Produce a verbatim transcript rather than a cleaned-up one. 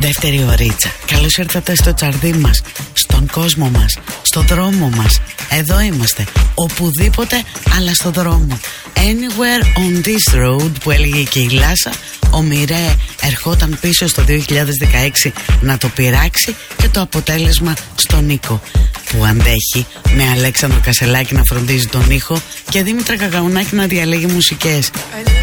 Δεύτερη ωρίτσα. Καλώς ήρθατε στο τσαρδί μας, στον κόσμο μας, στον δρόμο μας. Εδώ είμαστε, οπουδήποτε, αλλά στο δρόμο. Anywhere on this road, που έλεγε και η Λάσα. Ο Μιρέ ερχόταν πίσω στο δύο χιλιάδες δεκαέξι να το πειράξει και το αποτέλεσμα στον Νίκο, που αντέχει, με Αλέξανδρο Κασελάκη να φροντίζει τον ήχο και Δήμητρα Καγαουνάκη να διαλέγει μουσικές.